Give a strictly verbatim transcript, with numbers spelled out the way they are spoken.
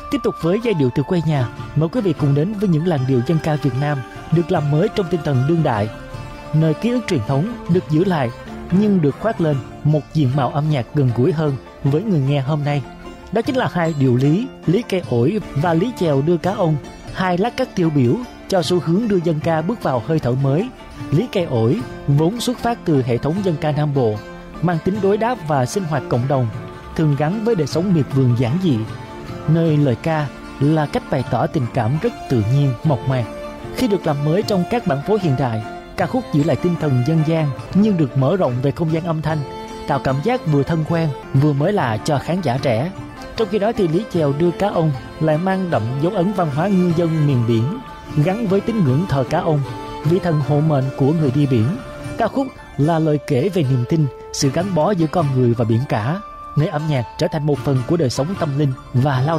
Tiếp tục với giai điệu từ quê nhà, mời quý vị cùng đến với những làn điệu dân ca Việt Nam được làm mới trong tinh thần đương đại, nơi ký ức truyền thống được giữ lại nhưng được khoác lên một diện mạo âm nhạc gần gũi hơn với người nghe hôm nay. Đó chính là hai điệu lý, lý cây ổi và lý chèo đưa cá ông, hai lát cắt tiêu biểu cho xu hướng đưa dân ca bước vào hơi thở mới. Lý cây ổi vốn xuất phát từ hệ thống dân ca Nam Bộ, mang tính đối đáp và sinh hoạt cộng đồng, thường gắn với đời sống miệt vườn giản dị, nơi lời ca là cách bày tỏ tình cảm rất tự nhiên, mộc mạc. Khi được làm mới trong các bản phối hiện đại, ca khúc giữ lại tinh thần dân gian nhưng được mở rộng về không gian âm thanh, tạo cảm giác vừa thân quen vừa mới lạ cho khán giả trẻ. Trong khi đó thì lý chèo đưa cá ông lại mang đậm dấu ấn văn hóa ngư dân miền biển, gắn với tín ngưỡng thờ cá ông, vị thần hộ mệnh của người đi biển. Ca khúc là lời kể về niềm tin, sự gắn bó giữa con người và biển cả, nơi âm nhạc trở thành một phần của đời sống tâm linh và lao động